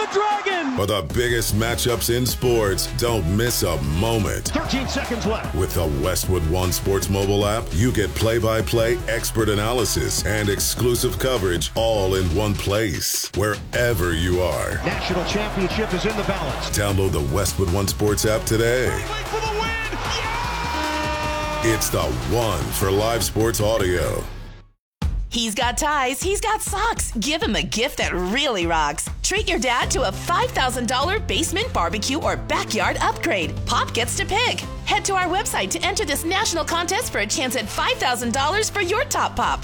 the Dragon! For the biggest matchups in sports, don't miss a moment. 13 seconds left. With the Westwood One Sports mobile app, you get play-by-play expert analysis and exclusive coverage all in one place, wherever you are. National championship is in the balance. Download the Westwood One Sports app today. For the win! Yeah! It's the one for live sports audio. He's got ties, he's got socks. Give him a gift that really rocks. Treat your dad to a $5,000 basement barbecue or backyard upgrade. Pop gets to pick. Head to our website to enter this national contest for a chance at $5,000 for your top pop.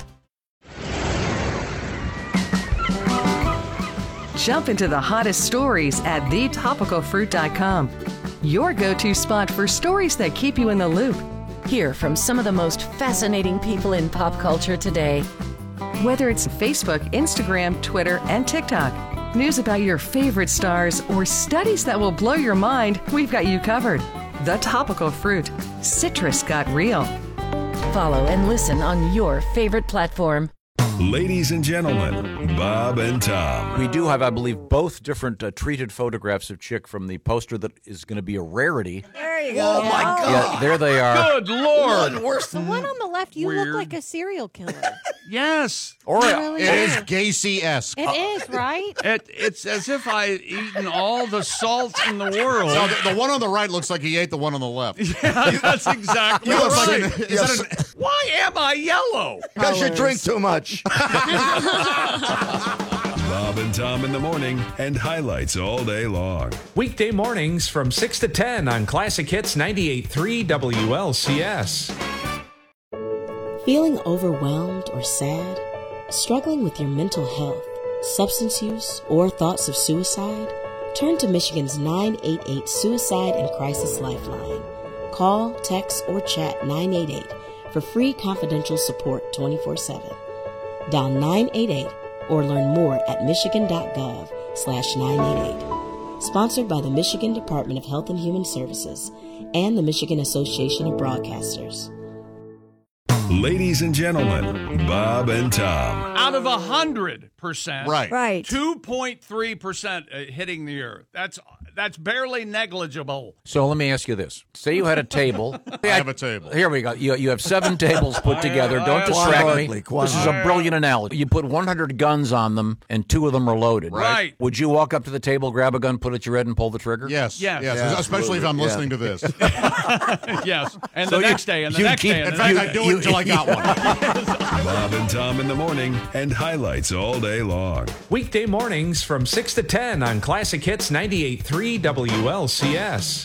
Jump into the hottest stories at thetopicalfruit.com. Your go-to spot for stories that keep you in the loop. Hear from some of the most fascinating people in pop culture today. Whether it's Facebook, Instagram, Twitter, and TikTok, news about your favorite stars, or studies that will blow your mind, we've got you covered. The Topical Fruit. Citrus got real. Follow and listen on your favorite platform. Ladies and gentlemen, Bob and Tom. We do have, I believe, both different treated photographs of Chick from the poster that is going to be a rarity. There you go. Oh, my God. Yeah, there they are. Good Lord. The one on the left, you look like a serial killer. Yes. Or really it is Gacy-esque. It is, right? It's as if I had eaten all the salt in the world. No, the one on the right looks like he ate the one on the left. Yeah, that's exactly right. Why am I yellow? Because you drink too much. Bob and Tom in the morning and highlights all day long. Weekday mornings from 6 to 10 on Classic Hits 98.3 WLCS. Feeling overwhelmed or sad? Struggling with your mental health, substance use, or thoughts of suicide? Turn to Michigan's 988 Suicide and Crisis Lifeline. Call, text, or chat 988 for free confidential support 24/7. Dial 988 or learn more at michigan.gov/988. Sponsored by the Michigan Department of Health and Human Services and the Michigan Association of Broadcasters. Ladies and gentlemen, Bob and Tom. Out of 100%, Right. 2.3% hitting the earth. That's barely negligible. So let me ask you this. Say you had a table. I have a table. Here we go. You have 7 tables put together. Don't distract me. This is a brilliant analogy. You put 100 guns on them, and 2 of them are loaded. Right. Would you walk up to the table, grab a gun, put it at your head, and pull the trigger? Yes. Yes. Especially if I'm listening to this. Yes. And So the next day, and the next day. In fact, I do it until I got one. Bob and Tom in the morning and highlights all day long. Weekday mornings from 6 to 10 on Classic Hits 98.3 WLCS.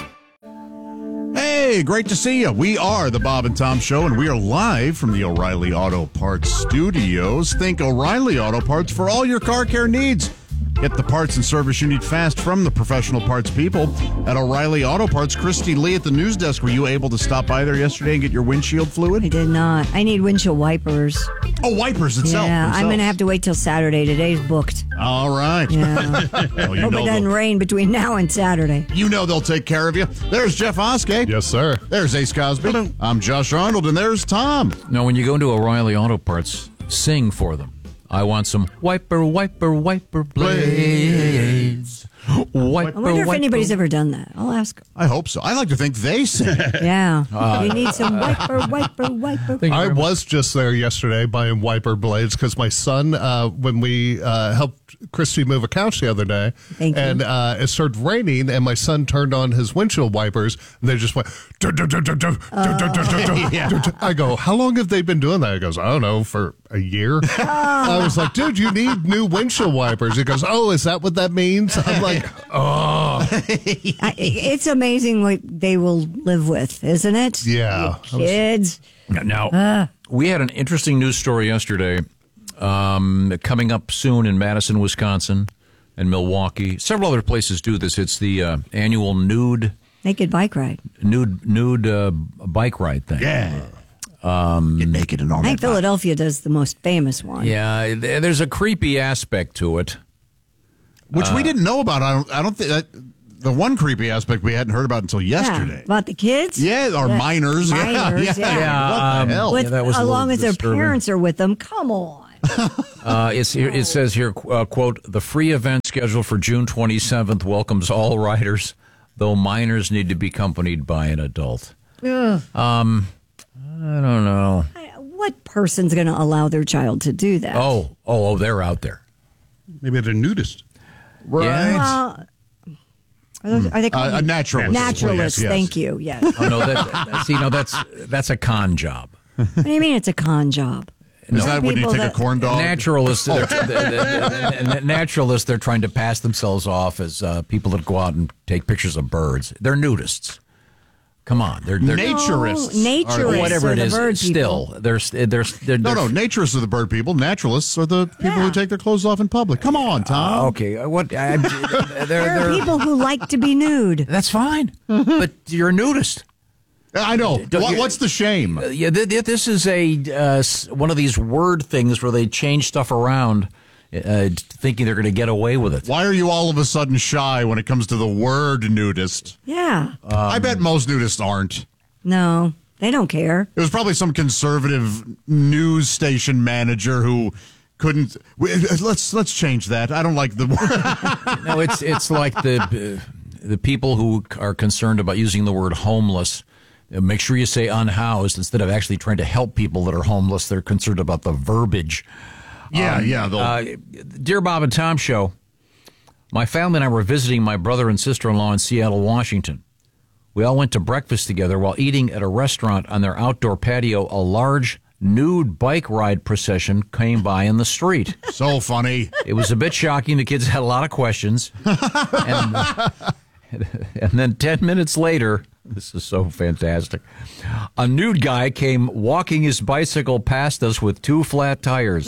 Hey, great to see you. We are the Bob and Tom Show, and we are live from the O'Reilly Auto Parts Studios. Think O'Reilly Auto Parts for all your car care needs. Get the parts and service you need fast from the professional parts people at O'Reilly Auto Parts. Christy Lee at the news desk. Were you able to stop by there yesterday and get your windshield fluid? I did not. I need windshield wipers. Oh, wipers itself. Yeah, I'm going to have to wait till Saturday. Today's booked. All right. Yeah. Well, Hope it doesn't rain between now and Saturday. You know they'll take care of you. There's Jeff Oskey. Yes, sir. There's Ace Cosby. I'm Josh Arnold, and there's Tom. No, when you go into O'Reilly Auto Parts, sing for them. I want some wiper blades. I wonder if anybody's ever done that. I'll ask. I hope so. I like to think they sing. Yeah. You need some wiper. I was just there yesterday buying wiper blades because my son, when we helped Christy move a couch the other day, and it started raining, and my son turned on his windshield wipers, and they just went. I go, how long have they been doing that? He goes, I don't know, for a year. I was like, dude, you need new windshield wipers. He goes, oh, is that what that means? I'm like, oh. It's amazing what they will live with, isn't it? Yeah. You kids. Now, we had an interesting news story yesterday coming up soon in Madison, Wisconsin, and Milwaukee. Several other places do this. It's the annual naked bike ride. Nude bike ride thing. Yeah. Get naked and all I think Philadelphia does the most famous one. Yeah, there's a creepy aspect to it. Which we didn't know about. I don't think that the one creepy aspect we hadn't heard about until yesterday. Yeah, about the kids? Yeah, or minors. Yeah. What the hell? As long as their parents are with them, come on. It says here, quote, the free events scheduled for June 27th welcomes all riders, though minors need to be accompanied by an adult. Ugh. I don't know. What person's going to allow their child to do that? Oh, they're out there. Maybe they're nudist. Right. Well, are they called a naturalist? Naturalist. Yes. Thank you. Yes. Oh, no, that's a con job. What do you mean it's a con job? Is that when you take a corn dog? Naturalists, naturalists, they're trying to pass themselves off as people that go out and take pictures of birds. They're nudists. Come on, they're naturists. Naturists, whatever are it the is. bird Still, people. they're No, naturists are the bird people. Naturalists are the people who take their clothes off in public. Come on, Tom. Okay, what? There are people who like to be nude. That's fine, but you're a nudist. I know. What's the shame? Yeah, this is a one of these word things where they change stuff around, thinking they're going to get away with it. Why are you all of a sudden shy when it comes to the word nudist? Yeah. I bet most nudists aren't. No, they don't care. It was probably some conservative news station manager who couldn't. Let's change that. I don't like the word. No, it's like the people who are concerned about using the word homeless. Make sure you say unhoused instead of actually trying to help people that are homeless. They're concerned about the verbiage. Dear Bob and Tom Show, my family and I were visiting my brother and sister-in-law in Seattle, Washington. We all went to breakfast together while eating at a restaurant on their outdoor patio. A large nude bike ride procession came by in the street. So funny. It was a bit shocking. The kids had a lot of questions. And then 10 minutes later, this is so fantastic, a nude guy came walking his bicycle past us with 2 flat tires.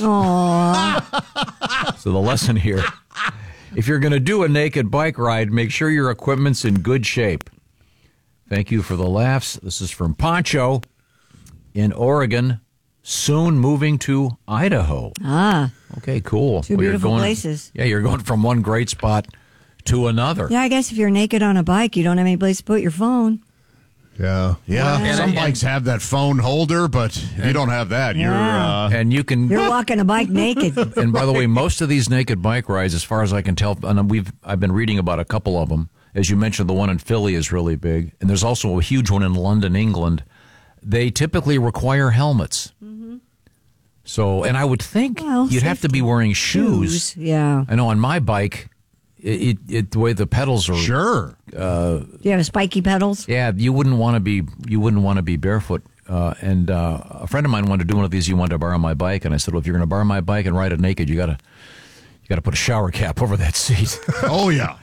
Aww. So the lesson here, if you're going to do a naked bike ride, make sure your equipment's in good shape. Thank you for the laughs. This is from Poncho in Oregon, soon moving to Idaho. Okay, cool. Two beautiful places. Yeah, you're going from one great spot to another. Yeah, I guess if you're naked on a bike, you don't have any place to put your phone. Yeah. Some bikes have that phone holder, but you don't have that. You're walking a bike naked. And by the way, most of these naked bike rides, as far as I can tell, and I've been reading about a couple of them. As you mentioned, the one in Philly is really big, and there's also a huge one in London, England. They typically require helmets. Mm-hmm. So, and I would think you'd have to be wearing shoes. Yeah. I know on my bike, the way the pedals are. Sure. Do you have spiky pedals? Yeah, you wouldn't want to be barefoot. And a friend of mine wanted to do one of these. He wanted to borrow my bike, and I said, "Well, if you're going to borrow my bike and ride it naked, you got to put a shower cap over that seat." Oh yeah,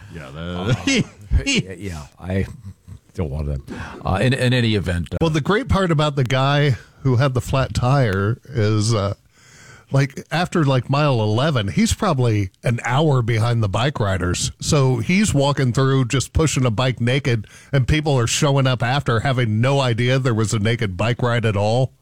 yeah. I don't want that. In any event. Well, the great part about the guy who had the flat tire is. After mile 11, he's probably an hour behind the bike riders. So he's walking through just pushing a bike naked, and people are showing up after having no idea there was a naked bike ride at all.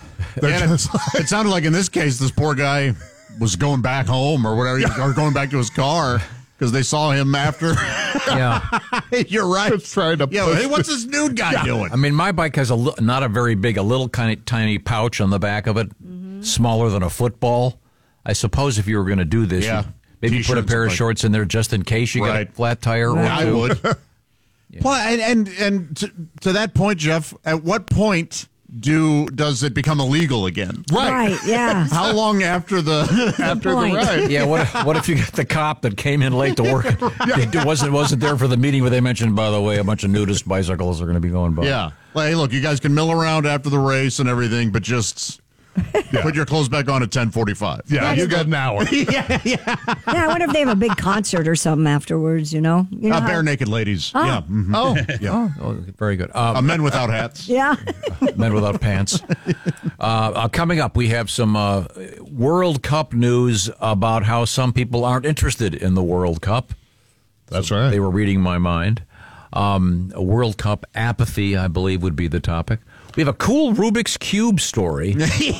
It sounded like in this case, this poor guy was going back home or whatever, or going back to his car because they saw him after. Yeah. You're right. Just trying to hey, what's this nude guy doing? I mean, my bike has not a very big, a little kind of tiny pouch on the back of it. Smaller than a football. I suppose if you were going to do this, maybe T-shirts, put a pair of shorts in there just in case you got a flat tire. I would. Well, and to that point, Jeff, at what point does it become illegal again? Right. Yeah. How long after the ride? Yeah. What if you got the cop that came in late to work? It wasn't there for the meeting where they mentioned, by the way, a bunch of nudist bicycles are going to be going by. Yeah. Well, hey, look, you guys can mill around after the race and everything, but just. Put your clothes back on at 10:45. Yeah, you got an hour. Yeah, I wonder if they have a big concert or something afterwards, you know? Bare naked ladies. Oh. Yeah. Mm-hmm. Oh, very good. Men without hats. Yeah. Men without pants. Coming up, we have some World Cup news about how some people aren't interested in the World Cup. That's right. They were reading my mind. A World Cup apathy, I believe, would be the topic. We have a cool Rubik's Cube story.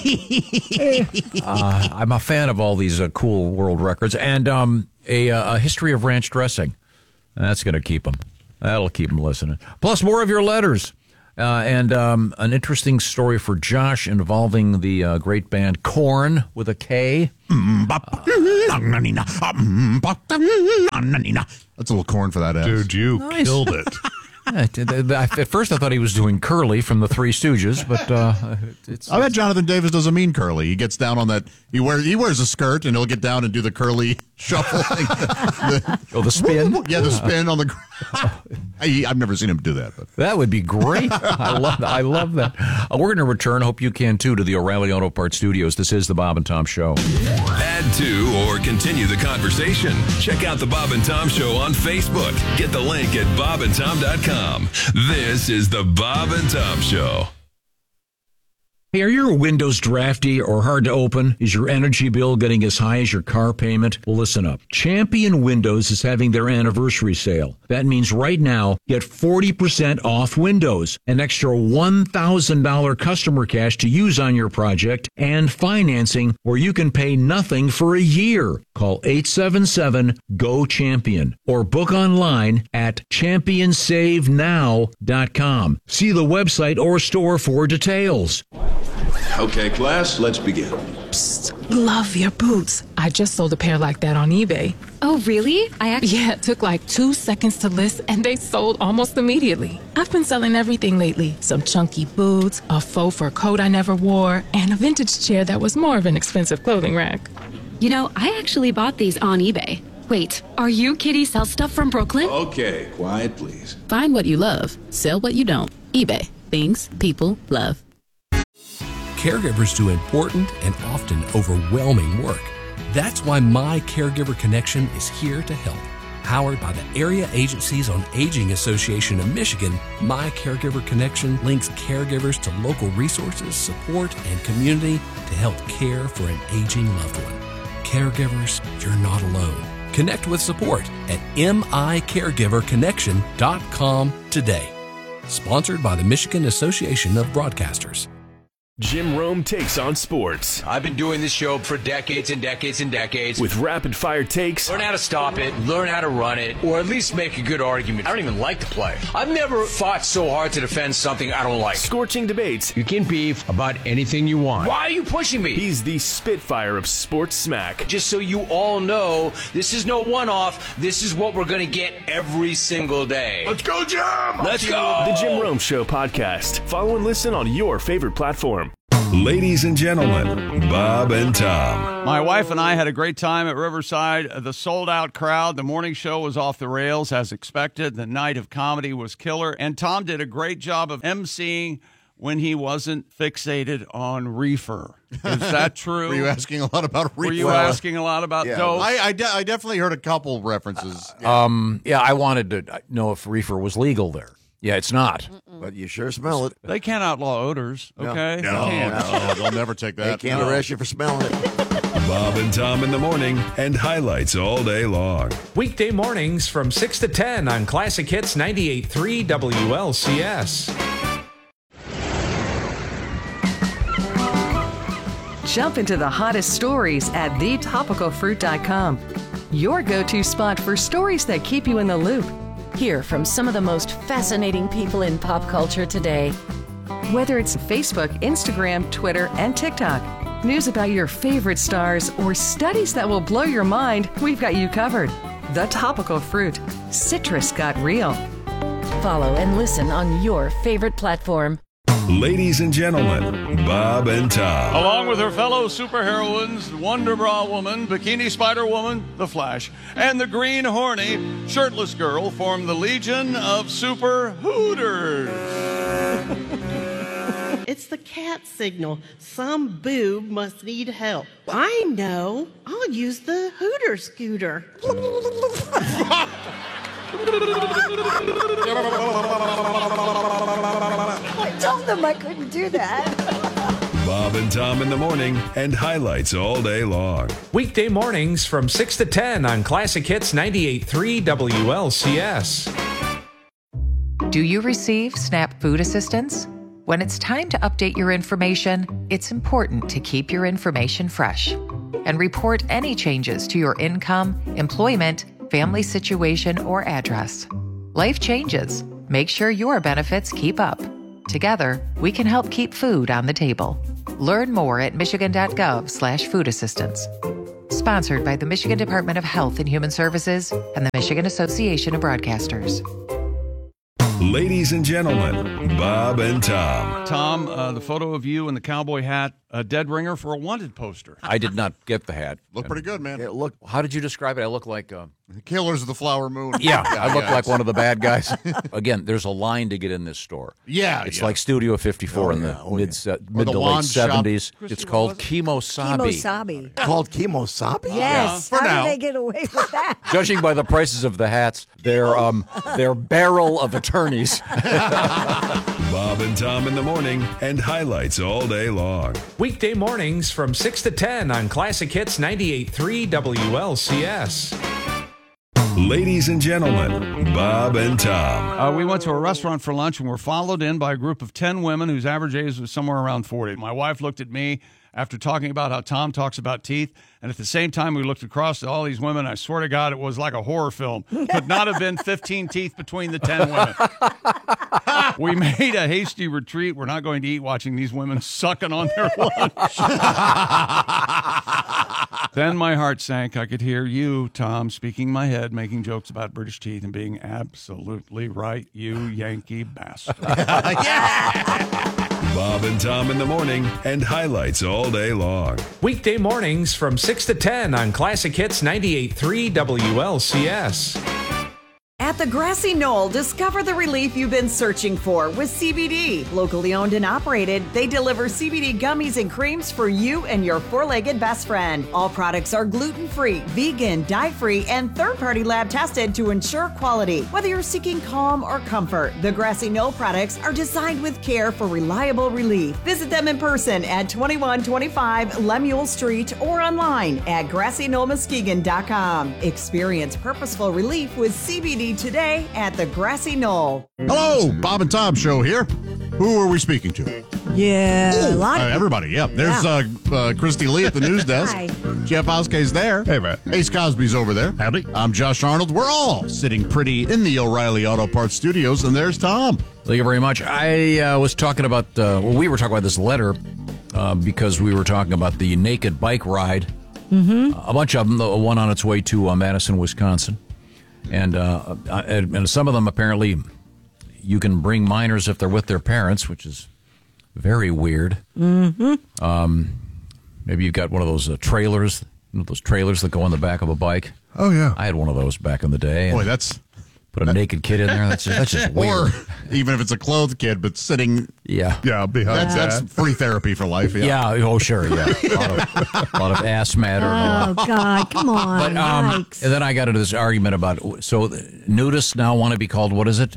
I'm a fan of all these cool world records. And a history of ranch dressing. That's going to keep them. That'll keep them listening. Plus, more of your letters And an interesting story for Josh involving the great band Korn with a K. That's a little corn for that ass. Dude, you killed it. At first, I thought he was doing Curly from the Three Stooges, but I bet Jonathan Davis doesn't mean curly. He gets down on that. He wears a skirt, and he'll get down and do the curly shuffle. The spin? Yeah, the spin on the. I've never seen him do that. But that would be great. I love that. We're going to return. Hope you can too to the O'Reilly Auto Parts Studios. This is the Bob and Tom Show. Add to or continue the conversation. Check out the Bob and Tom Show on Facebook. Get the link at bobandtom.com. This is the Bob and Tom Show. Hey, are your windows drafty or hard to open? Is your energy bill getting as high as your car payment? Well, listen up. Champion Windows is having their anniversary sale. That means right now, get 40% off windows, an extra $1,000 customer cash to use on your project, and financing where you can pay nothing for a year. Call 877-GO-CHAMPION or book online at championsavenow.com. See the website or store for details. Okay, class, let's begin. Psst, love your boots. I just sold a pair like that on eBay. Oh, really? Yeah, it took like 2 seconds to list, and they sold almost immediately. I've been selling everything lately. Some chunky boots, a faux fur coat I never wore, and a vintage chair that was more of an expensive clothing rack. You know, I actually bought these on eBay. Wait, are you Kitty Sell Stuff from Brooklyn? Okay, quiet, please. Find what you love. Sell what you don't. eBay. Things people love. Caregivers do important and often overwhelming work. That's why My Caregiver Connection is here to help. Powered by the Area Agencies on Aging Association of Michigan, My Caregiver Connection links caregivers to local resources, support, and community to help care for an aging loved one. Caregivers, you're not alone. Connect with support at micaregiverconnection.com today. Sponsored by the Michigan Association of Broadcasters. Jim Rome takes on sports. I've been doing this show for decades and decades and decades. With rapid-fire takes. Learn how to stop it, learn how to run it, or at least make a good argument. I don't even like the play. I've never fought so hard to defend something I don't like. Scorching debates. You can beef about anything you want. Why are you pushing me? He's the Spitfire of sports smack. Just so you all know, this is no one-off. This is what we're going to get every single day. Let's go, Jim! Let's go! The Jim Rome Show podcast. Follow and listen on your favorite platform. Ladies and gentlemen, Bob and Tom. My wife and I had a great time at Riverside. The sold-out crowd. The morning show was off the rails as expected. The night of comedy was killer. And Tom did a great job of emceeing when he wasn't fixated on reefer. Is that true? Were you asking a lot about reefer? Were you asking a lot about dope? I definitely heard a couple references. I wanted to know if reefer was legal there. Yeah, it's not. But you sure smell it. They can't outlaw odors, okay? No, they'll never take that. They can't arrest you for smelling it. Bob and Tom in the morning and highlights all day long. Weekday mornings from 6 to 10 on Classic Hits 98.3 WLCS. Jump into the hottest stories at thetopicalfruit.com. Your go-to spot for stories that keep you in the loop. Hear from some of the most fascinating people in pop culture today. Whether it's Facebook, Instagram, Twitter, and TikTok, news about your favorite stars, or studies that will blow your mind, we've got you covered. The Topical Fruit. Citrus got real. Follow and listen on your favorite platform. Ladies and gentlemen, Bob and Tom. Along with her fellow superheroines, Wonder Bra Woman, Bikini Spider Woman, The Flash, and the Green Horny Shirtless Girl form the Legion of Super Hooters. It's the cat signal. Some boob must need help. I know. I'll use the Hooter scooter. I told them I couldn't do that. Bob and Tom in the morning and highlights all day long. Weekday mornings from 6 to 10 on Classic Hits 98.3 WLCS. Do you receive SNAP food assistance? When it's time to update your information, it's important to keep your information fresh and report any changes to your income, employment, family situation, or address. Life changes. Make sure your benefits keep up. Together, we can help keep food on the table. Learn more at michigan.gov/food assistance. Sponsored by the Michigan Department of Health and Human Services and the Michigan Association of Broadcasters. Ladies and gentlemen, Bob and Tom. Tom, the photo of you in the cowboy hat, a dead ringer for a wanted poster. I did not get the hat. Look pretty good, man. How did you describe it? I look like... Killers of the Flower Moon. Yeah, I look like one of the bad guys. Again, there's a line to get in this store. Yeah, it's like Studio 54 in the mid to late 70s. It's called Kimosabi. Called Kimosabi? Yes. How did they get away with that? Judging by the prices of the hats, they're barrel of attorneys. Bob and Tom in the morning and highlights all day long. Weekday mornings from 6 to 10 on Classic Hits 98.3 WLCS. Ladies and gentlemen, Bob and Tom. We went to a restaurant for lunch and were followed in by a group of 10 women whose average age was somewhere around 40. My wife looked at me after talking about how Tom talks about teeth, and at the same time we looked across at all these women. I swear to God, it was like a horror film. Could not have been 15 teeth between the 10 women. We made a hasty retreat. We're not going to eat watching these women sucking on their lunch. Then my heart sank. I could hear you, Tom, speaking in my head, making jokes about British teeth and being absolutely right, you Yankee bastard. Bob and Tom in the morning and highlights all day long. Weekday mornings from 6 to 10 on Classic Hits 98.3 WLCS. At the Grassy Knoll, discover the relief you've been searching for with CBD. Locally owned and operated, they deliver CBD gummies and creams for you and your four-legged best friend. All products are gluten-free, vegan, dye-free, and third-party lab tested to ensure quality. Whether you're seeking calm or comfort, the Grassy Knoll products are designed with care for reliable relief. Visit them in person at 2125 Lemuel Street or online at GrassyKnollMuskegon.com. Experience purposeful relief with CBD today at the Grassy Knoll. Hello, Bob and Tom show here. Who are we speaking to? Yeah, a lot of everybody. Yeah, there's Christy Lee at the news desk. Hi. Jeff Oskey's there. Hey, man. Ace Cosby's over there. Howdy. I'm Josh Arnold. We're all sitting pretty in the O'Reilly Auto Parts studios, and there's Tom. Thank you very much. I was talking about, we were talking about this letter because we were talking about the naked bike ride. Mm-hmm. A bunch of them, one on its way to Madison, Wisconsin. And some of them, apparently, you can bring minors if they're with their parents, which is very weird. Mm-hmm. Maybe you've got one of those trailers, those trailers that go on the back of a bike. Oh, yeah. I had one of those back in the day. Boy, that's... Put a naked kid in there. That's just weird. Or even if it's a clothed kid, but sitting. Yeah. Yeah, behind that's free therapy for life. Yeah. Oh, sure. Yeah. A lot of ass matter. Oh, God. Come on. And then I got into this argument about, so nudists now want to be called, what is it?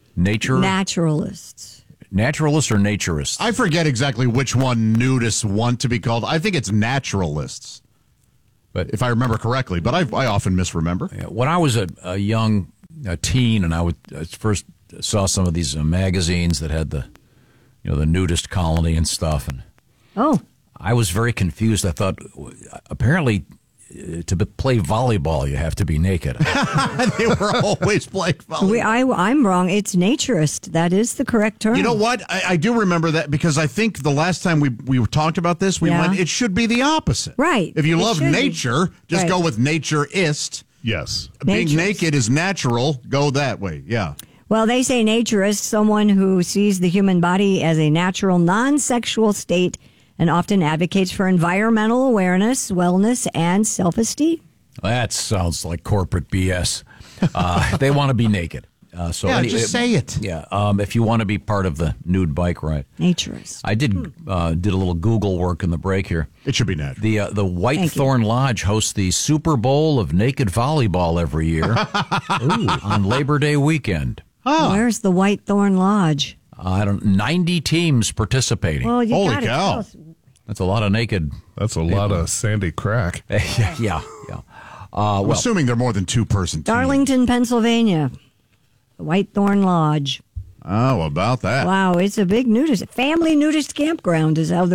Naturalists. Naturalists or naturists? I forget exactly which one nudists want to be called. I think it's naturalists. But if I remember correctly, but I often misremember. Yeah, when I was a young teen, and I first saw some of these magazines that had the nudist colony and stuff, and I was very confused. I thought apparently to play volleyball you have to be naked. They were always playing volleyball. I'm wrong. It's naturist. That is the correct term. You know what? I do remember that because I think the last time we talked about this, we went, it should be the opposite. Right. If you love nature, just go with naturist. Yes. Being naked is natural. Go that way. Yeah. Well, they say naturist, someone who sees the human body as a natural, non-sexual state and often advocates for environmental awareness, wellness, and self-esteem. That sounds like corporate BS. They want to be naked. Just say it. Yeah, if you want to be part of the nude bike ride. Naturist. I did a little Google work in the break here. It should be natural. The Whitethorn Lodge hosts the Super Bowl of naked volleyball every year on Labor Day weekend. Where's the Whitethorn Lodge? 90 teams participating. Well, holy cow. That's a lot of naked. That's a lot of sandy crack. Yeah. I'm assuming they're more than two-person teams. Darlington, Pennsylvania. The Whitethorn Lodge. Oh, about that. Wow, it's a big family nudist campground is how they're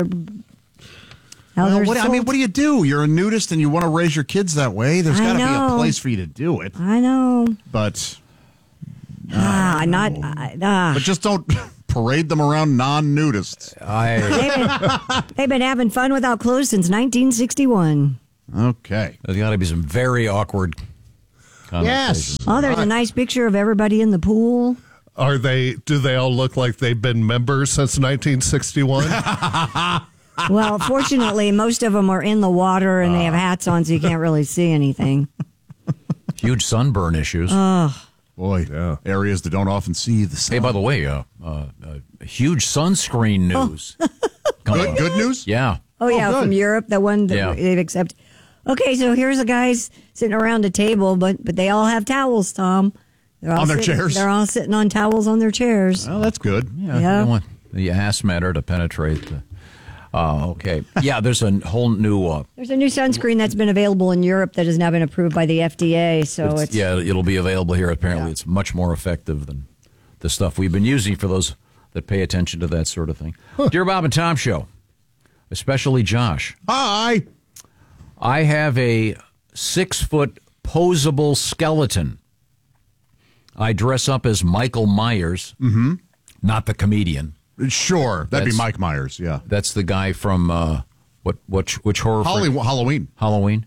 what do you do? You're a nudist and you want to raise your kids that way. There's got to be a place for you to do it. I know. But but just don't parade them around non-nudists. They've been having fun without clothes since 1961. Okay. There's got to be some very awkward conversations. Yes. Oh, there's a nice picture of everybody in the pool. Do they all look like they've been members since 1961? Well, fortunately, most of them are in the water and they have hats on, so you can't really see anything. Huge sunburn issues. Boy, areas that don't often see the sun. Hey, by the way, huge sunscreen news. Good news? Yeah. Oh, yeah, good. from Europe, the one that they've accepted. Okay, so here's the guys sitting around a table, but they all have towels, Tom. They're all on their chairs? They're all sitting on towels on their chairs. Oh, that's good. Yeah. You don't want the ass matter to penetrate the... okay. Yeah, there's a whole new... There's a new sunscreen that's been available in Europe that has now been approved by the FDA, so it's... Yeah, it'll be available here. Apparently, it's much more effective than the stuff we've been using for those that pay attention to that sort of thing. Dear Bob and Tom Show, especially Josh. Hi. I have a 6-foot posable skeleton. I dress up as Michael Myers, not the comedian. Sure, that'd be Mike Myers. Yeah, that's the guy from which horror? Halloween. Halloween.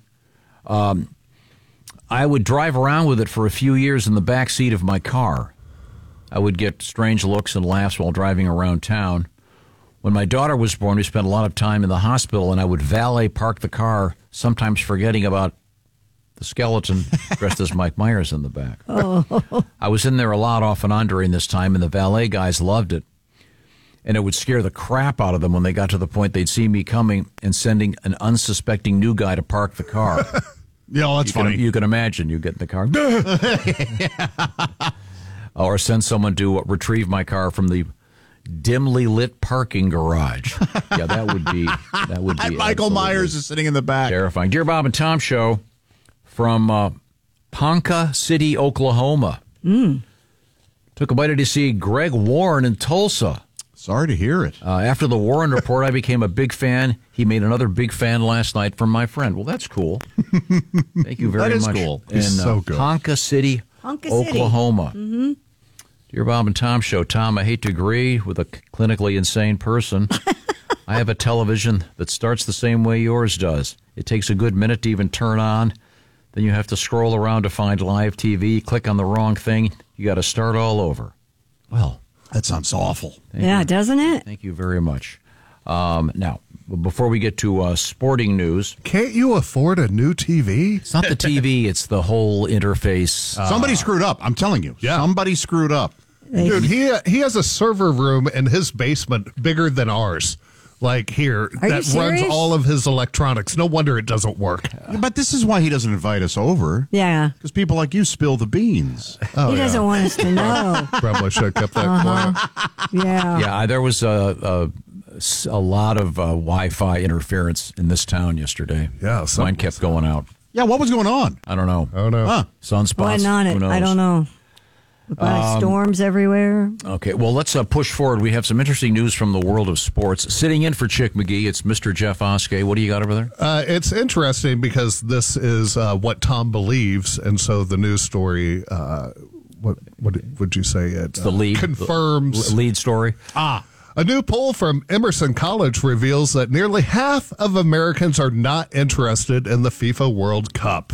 I would drive around with it for a few years in the back seat of my car. I would get strange looks and laughs while driving around town. When my daughter was born, we spent a lot of time in the hospital, and I would valet park the car, sometimes forgetting about the skeleton dressed as Mike Myers in the back. I was in there a lot off and on during this time, and the valet guys loved it. And it would scare the crap out of them when they got to the point they'd see me coming and sending an unsuspecting new guy to park the car. Yeah, that's funny. You can imagine you get in the car. Or send someone to retrieve my car from the dimly lit parking garage. Yeah, that would be Michael Myers is sitting in the back. Terrifying. Dear Bob and Tom Show from Ponca City, Oklahoma. Took a bite to see Greg Warren in Tulsa. Sorry to hear it. After the Warren Report, I became a big fan. He made another big fan last night from my friend. Well, that's cool. Thank you very much. That is cool. He's so good. Ponca City, Oklahoma. Mm-hmm. Dear Bob and Tom Show, Tom, I hate to agree with a clinically insane person. I have a television that starts the same way yours does. It takes a good minute to even turn on. Then you have to scroll around to find live TV, click on the wrong thing. You got to start all over. Well, that sounds awful. Yeah, doesn't it? Thank you very much. Now, before we get to sporting news. Can't you afford a new TV? It's not the TV, it's the whole interface. Somebody screwed up. I'm telling you. Yeah. Somebody screwed up. Dude, he has a server room in his basement bigger than ours. Like here, that runs all of his electronics. No wonder it doesn't work. But this is why he doesn't invite us over. Yeah. Because people like you spill the beans. He doesn't want us to know. Probably should have kept that quiet. Yeah. Yeah, there was a lot of Wi-Fi interference in this town yesterday. Yeah. Mine kept going out. Yeah, what was going on? I don't know. Oh, no. Huh. Sunspots. Wasn't on it. Who knows? I don't know. Storms everywhere. Okay, well, let's push forward. We have some interesting news from the world of sports. Sitting in for Chick McGee, it's Mr. Jeff Oskey. What do you got over there? It's interesting because this is what Tom believes, and so the news story, what would you say? It's the lead. Confirms. Lead story. A new poll from Emerson College reveals that nearly half of Americans are not interested in the FIFA World Cup.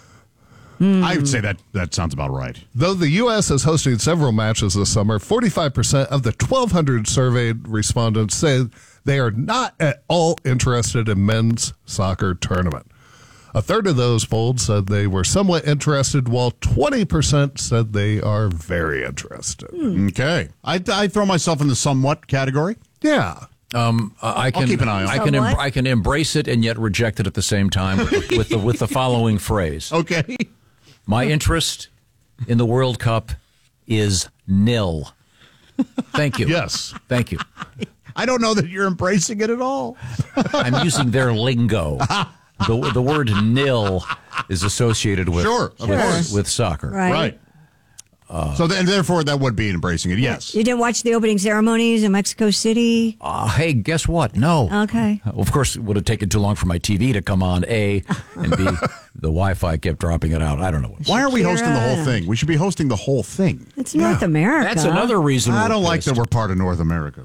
I would say that sounds about right. Though the U.S. is hosting several matches this summer, 45% of the 1,200 surveyed respondents say they are not at all interested in men's soccer tournament. A third of those polled said they were somewhat interested, while 20% said they are very interested. Okay. I throw myself in the somewhat category. Yeah. I can I'll keep an eye on it. I can embrace it and yet reject it at the same time with the following phrase. Okay. My interest in the World Cup is nil. Thank you. Yes. Thank you. I don't know that you're embracing it at all. I'm using their lingo. The word nil is associated with with soccer. Right. So therefore, that would be embracing it. Yes. You didn't watch the opening ceremonies in Mexico City? Hey, guess what? No. Okay. Of course, it would have taken too long for my TV to come on, A, and B, The Wi-Fi kept dropping it out. I don't know. Why are we hosting the whole thing? We should be hosting the whole thing. It's North America. That's another reason. I don't like that we're part of North America.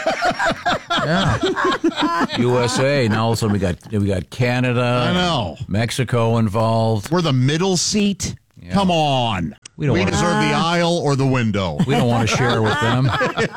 USA. Now also we got Canada. I know. Mexico involved. We're the middle seat. Yeah. Come on. We deserve the aisle or the window. We don't want to share with them.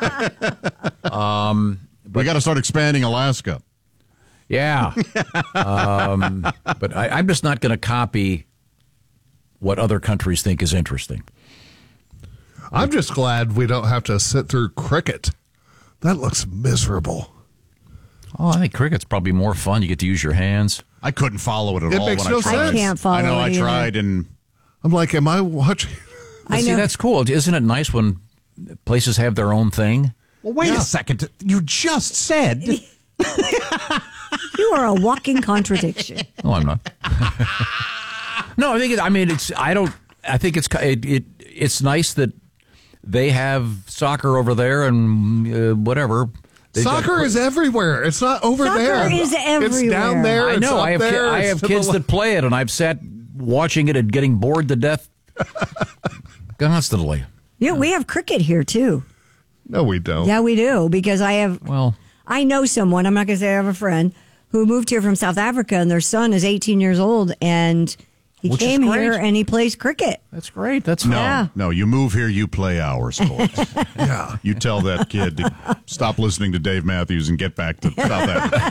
We got to start expanding Alaska. Yeah. But I'm just not going to copy what other countries think is interesting. I'm just glad we don't have to sit through cricket. That looks miserable. Oh, I think cricket's probably more fun. You get to use your hands. I couldn't follow it at all. Makes no sense. I can't follow it. I know. I either. tried, and I'm like, am I watching? See, that's cool. Isn't it nice when places have their own thing? Well, wait a second. You just said. You are a walking contradiction. No, I'm not. No, I think it's nice that they have soccer over there and whatever. Soccer is everywhere. It's not over there. Soccer is everywhere. It's down there. I know. It's I have kids that play it, and I've sat watching it and getting bored to death constantly. Yeah, we have cricket here too. No, we don't. Yeah, we do, because I know someone, I'm not going to say I have a friend, who moved here from South Africa, and their son is 18 years old, and he came here and he plays cricket. That's great. That's No, you move here, you play ours, folks. Yeah. You tell that kid to stop listening to Dave Matthews and get back to South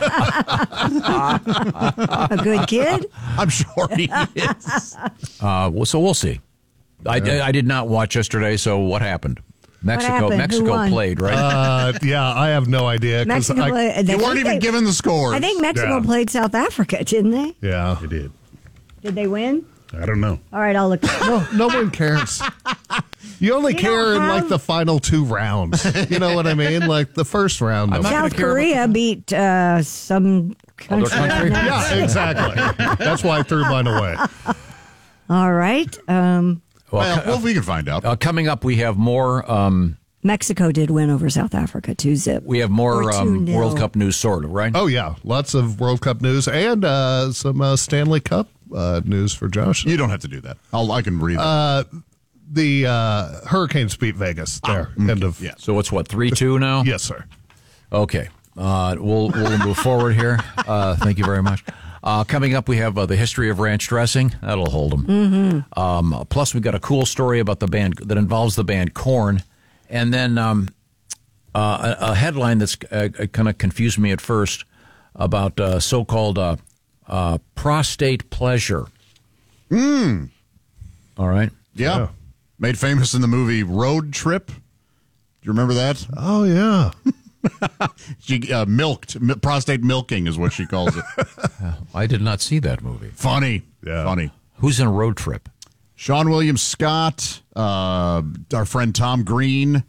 Africa. A good kid? I'm sure he is. So we'll see. I did not watch yesterday, so what happened? Mexico played, right? Yeah, I have no idea. Mexico played. You weren't even given the scores. I think Mexico played South Africa, didn't they? Yeah, they did. Did they win? I don't know. All right, I'll look. No one cares. You only care in like the final two rounds. You know what I mean? Like the first round. South Korea beat some country. Yeah, exactly. That's why I threw mine away. All right. Well, we can find out. Coming up, we have more. Mexico did win over South Africa 2-0. We have more World Cup news, sort of, right? Oh, yeah. Lots of World Cup news and some Stanley Cup news for Josh. You don't have to do that. I can read it. The Hurricanes beat Vegas there. End of. Yeah. So it's 3-2 now? Yes, sir. Okay. We'll move forward here. Thank you very much. Coming up, we have the history of ranch dressing. That'll hold them. Mm-hmm. Plus, we've got a cool story about the band that involves the band Korn. And then a headline that's kind of confused me at first about so-called prostate pleasure. All right. Yeah. Made famous in the movie Road Trip. Do you remember that? Oh, yeah. She prostate milking is what she calls it. I did not see that movie. Funny. Yeah. Funny. Who's in Road Trip? Sean William Scott, our friend Tom Green.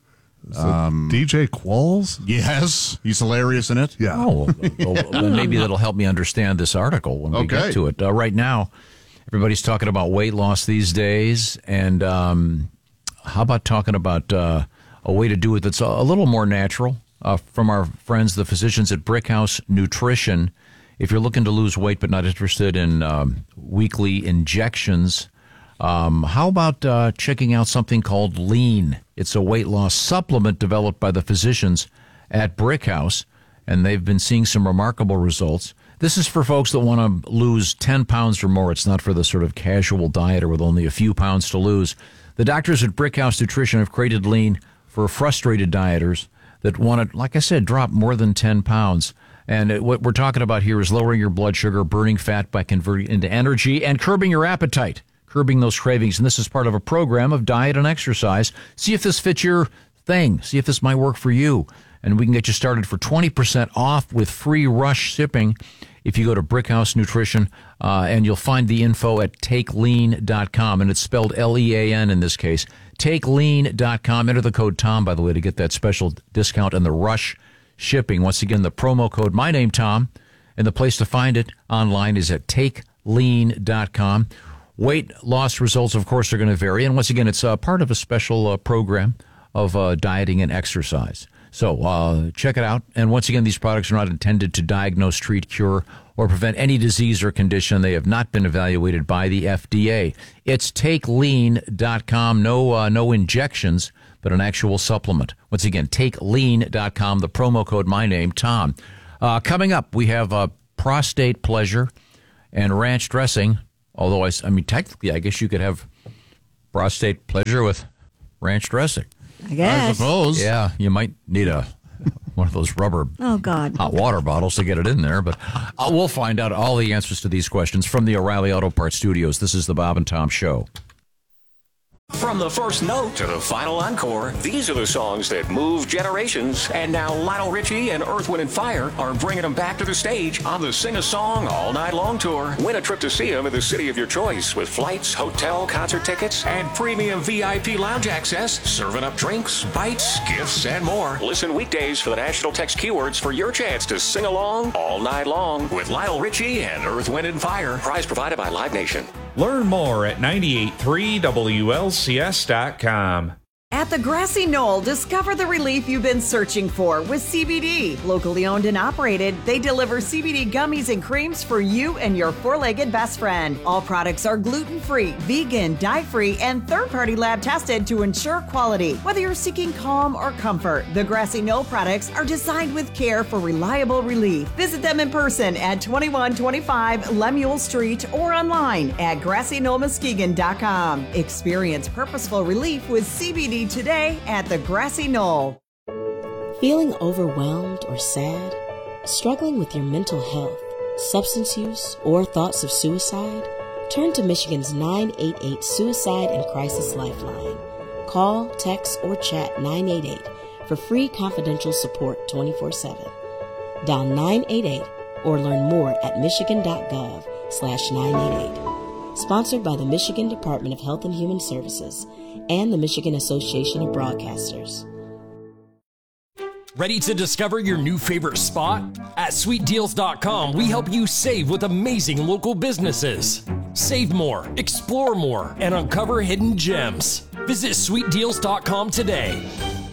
DJ Qualls? Yes. He's hilarious in it. Yeah. Oh, well, maybe that'll help me understand this article when we get to it. Right now, everybody's talking about weight loss these days. And how about talking about a way to do it that's a little more natural from our friends, the physicians at Brickhouse Nutrition. If you're looking to lose weight but not interested in weekly injections, how about checking out something called Lean? It's a weight loss supplement developed by the physicians at Brickhouse, and they've been seeing some remarkable results. This is for folks that want to lose 10 pounds or more. It's not for the sort of casual dieter with only a few pounds to lose. The doctors at Brickhouse Nutrition have created Lean for frustrated dieters that want to, like I said, drop more than 10 pounds. And what we're talking about here is lowering your blood sugar, burning fat by converting it into energy, and curbing your appetite, curbing those cravings. And this is part of a program of diet and exercise. See if this fits your thing. See if this might work for you. And we can get you started for 20% off with free rush shipping if you go to Brickhouse Nutrition, and you'll find the info at TakeLean.com, and it's spelled L-E-A-N in this case. TakeLean.com. Enter the code Tom, by the way, to get that special discount and the rush shipping. Once again, the promo code, my name, Tom, and the place to find it online is at TakeLean.com. Weight loss results, of course, are going to vary. And once again, it's part of a special program of dieting and exercise. So check it out. And once again, these products are not intended to diagnose, treat, cure, or prevent any disease or condition. They have not been evaluated by the FDA. It's TakeLean.com. No injections, but an actual supplement. Once again, TakeLean.com. The promo code, my name, Tom. Coming up, we have prostate pleasure and ranch dressing. Although, I mean, technically, I guess you could have prostate pleasure with ranch dressing. I guess. I suppose. Yeah, you might need one of those rubber hot water bottles to get it in there. But we'll find out all the answers to these questions from the O'Reilly Auto Parts Studios. This is the Bob and Tom Show. From the first note to the final encore, these are the songs that move generations. And now Lionel Richie and Earth, Wind & Fire are bringing them back to the stage on the Sing a Song All Night Long tour. Win a trip to see them in the city of your choice with flights, hotel, concert tickets, and premium VIP lounge access, serving up drinks, bites, gifts, and more. Listen weekdays for the national text keywords for your chance to sing along all night long with Lionel Richie and Earth, Wind & Fire. Prize provided by Live Nation. Learn more at 98.3 WLCS.com. At the Grassy Knoll, discover the relief you've been searching for with CBD. Locally owned and operated, they deliver CBD gummies and creams for you and your four-legged best friend. All products are gluten-free, vegan, dye-free, and third-party lab tested to ensure quality. Whether you're seeking calm or comfort, the Grassy Knoll products are designed with care for reliable relief. Visit them in person at 2125 Lemuel Street or online at GrassyKnollMuskegon.com. Experience purposeful relief with CBD today at the Grassy Knoll. Feeling overwhelmed or sad? Struggling with your mental health, substance use, or thoughts of suicide? Turn to Michigan's 988 Suicide and Crisis Lifeline. Call, text, or chat 988 for free confidential support 24/7. Dial 988 or learn more at michigan.gov/988. Sponsored by the Michigan Department of Health and Human Services and the Michigan Association of Broadcasters. Ready to discover your new favorite spot? At sweetdeals.com, we help you save with amazing local businesses. Save more, explore more, and uncover hidden gems. Visit sweetdeals.com today.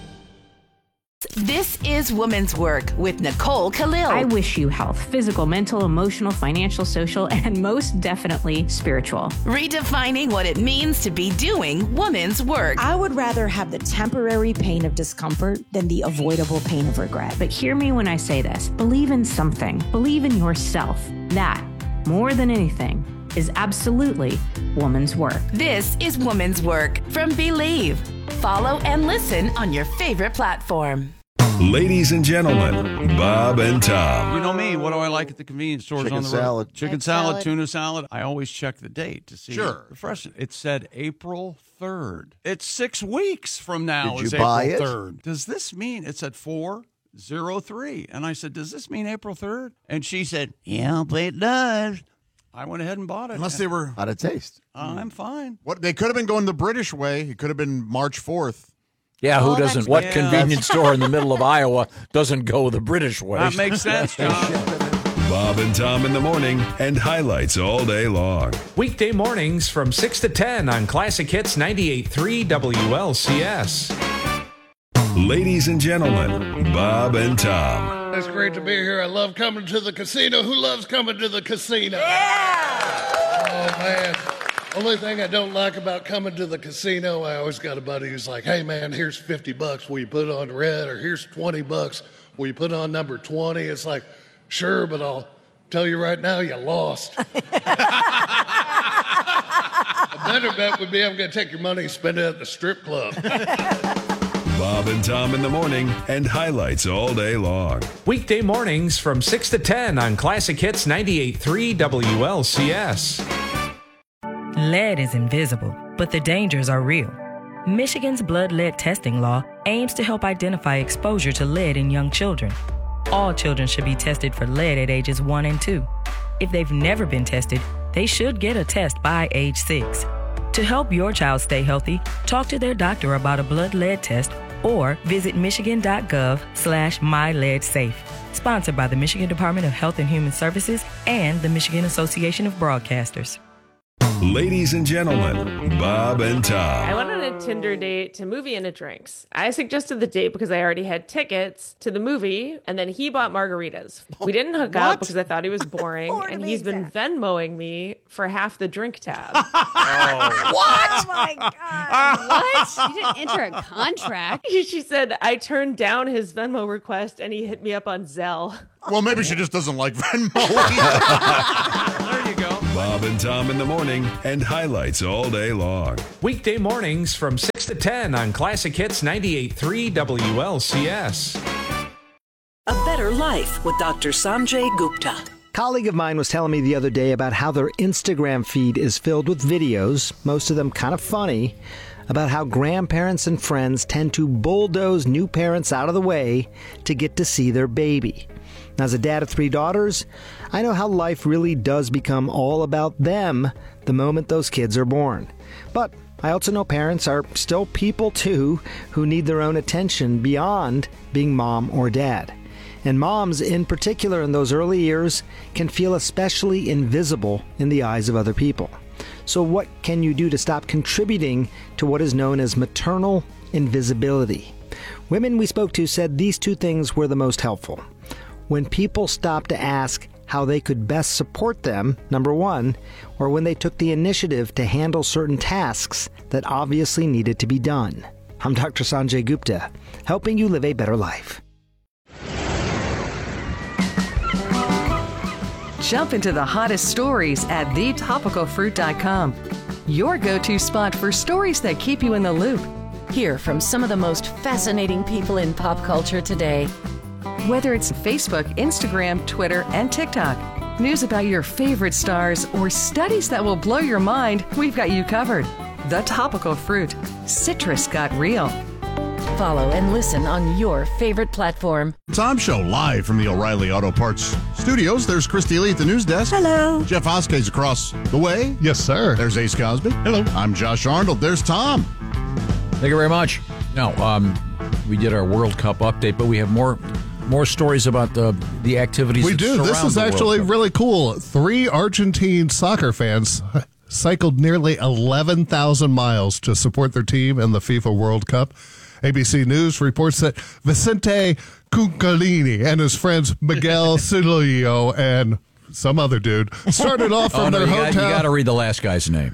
This is Women's Work with Nicole Khalil. I wish you health, physical, mental, emotional, financial, social, and most definitely spiritual. Redefining what it means to be doing women's work. I would rather have the temporary pain of discomfort than the avoidable pain of regret. But hear me when I say this. Believe in something. Believe in yourself. That, more than anything, is absolutely woman's work. This is Women's Work from Believe. Follow and listen on your favorite platform. Ladies and gentlemen, Bob and Tom. You know me. What do I like at the convenience stores Chicken on the road? salad. Chicken Egg salad, salad. tuna salad. I always check the date to see Sure. the freshness. It said April 3rd. It's 6 weeks from now. Did is you buy April it? 3rd. Does this mean it said 4/03? And I said, does this mean April 3rd? And she said, yeah, but it does. I went ahead and bought it. Unless they were out of taste. I'm fine. What they could have been going the British way. It could have been March 4th. Yeah, who doesn't? What yeah. convenience store in the middle of Iowa doesn't go the British way? That makes sense, John. Bob and Tom in the morning and highlights all day long. Weekday mornings from 6 to 10 on Classic Hits 98.3 WLCS. Ladies and gentlemen, Bob and Tom. It's great to be here. I love coming to the casino. Who loves coming to the casino? Yeah! Oh, man. Only thing I don't like about coming to the casino, I always got a buddy who's like, hey, man, here's $50. Will you put it on red? Or here's $20. Will you put on number 20? It's like, sure, but I'll tell you right now, you lost. A better bet would be I'm going to take your money and spend it at the strip club. Bob and Tom in the morning and highlights all day long. Weekday mornings from 6 to 10 on Classic Hits 98.3 WLCS. Lead is invisible, but the dangers are real. Michigan's blood lead testing law aims to help identify exposure to lead in young children. All children should be tested for lead at ages 1 and 2. If they've never been tested, they should get a test by age 6. To help your child stay healthy, talk to their doctor about a blood lead test or visit michigan.gov/myleadsafe. Sponsored by the Michigan Department of Health and Human Services and the Michigan Association of Broadcasters. Ladies and gentlemen, Bob and Tom. I went on a Tinder date to movie and a drinks. I suggested the date because I already had tickets to the movie, and then he bought margaritas. We didn't hook up because I thought he was boring, and he's been Venmoing me for half the drink tab. What? Oh my God. What? You didn't enter a contract. She said I turned down his Venmo request, and he hit me up on Zelle. Well, maybe she just doesn't like Venmo. There you go. Bob and Tom in the morning and highlights all day long. Weekday mornings from 6 to 10 on Classic Hits 98.3 WLCS. A Better Life with Dr. Sanjay Gupta. A colleague of mine was telling me the other day about how their Instagram feed is filled with videos, most of them kind of funny, about how grandparents and friends tend to bulldoze new parents out of the way to get to see their baby. As a dad of 3 daughters, I know how life really does become all about them the moment those kids are born. But I also know parents are still people too who need their own attention beyond being mom or dad. And moms, in particular in those early years, can feel especially invisible in the eyes of other people. So what can you do to stop contributing to what is known as maternal invisibility? Women we spoke to said these 2 things were the most helpful. When people stopped to ask how they could best support them, number 1, or when they took the initiative to handle certain tasks that obviously needed to be done. I'm Dr. Sanjay Gupta, helping you live a better life. Jump into the hottest stories at thetopicalfruit.com. Your go-to spot for stories that keep you in the loop. Hear from some of the most fascinating people in pop culture today. Whether it's Facebook, Instagram, Twitter, and TikTok, news about your favorite stars, or studies that will blow your mind, we've got you covered. The Topical Fruit. Citrus got real. Follow and listen on your favorite platform. Tom Show live from the O'Reilly Auto Parts studios. There's Christy Lee at the news desk. Hello. Jeff Hoskay's across the way. Yes, sir. There's Ace Cosby. Hello. I'm Josh Arnold. There's Tom. Thank you very much. Now, we did our World Cup update, but we have more stories about the activities. We do. This is actually really cool. 3 Argentine soccer fans cycled nearly 11,000 miles to support their team in the FIFA World Cup. ABC News reports that Vicente Cuncalini and his friends Miguel Cilio and some other dude started off from their hotel. You got to read the last guy's name.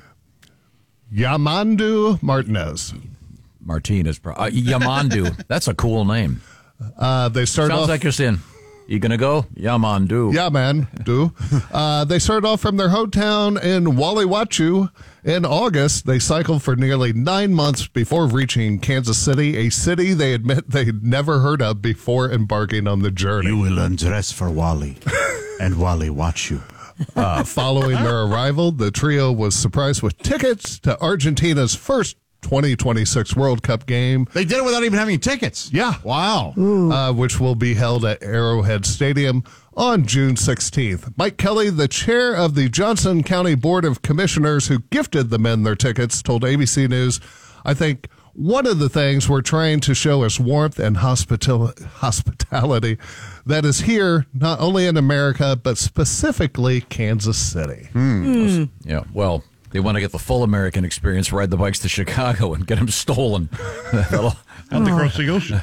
Yamandu Martinez. Martinez. Yamandu. That's a cool name. They started Sounds off, like you're saying, you going to go? Yeah, man, do. Yeah, man, do. They started off from their hometown in Waliwachu. In August, they cycled for nearly 9 months before reaching Kansas City, a city they admit they'd never heard of before embarking on the journey. You will undress for Wally, and Wally watch you. Following their arrival, the trio was surprised with tickets to Argentina's first 2026 World Cup game. They did it without even having tickets. Yeah. Wow. Which will be held at Arrowhead Stadium on June 16th. Mike Kelly, the chair of the Johnson County Board of Commissioners who gifted the men their tickets, told ABC News, I think one of the things we're trying to show is warmth and hospitality that is here not only in America, but specifically Kansas City. Yeah, well, they want to get the full American experience, ride the bikes to Chicago and get them stolen. And across the ocean.